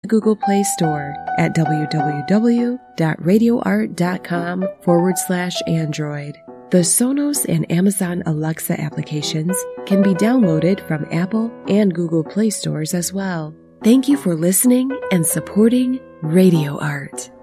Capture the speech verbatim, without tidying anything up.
Google Play Store at www.radioart.com forward slash Android. The Sonos and Amazon Alexa applications can be downloaded from Apple and Google Play stores as well. Thank you for listening and supporting Radio Art.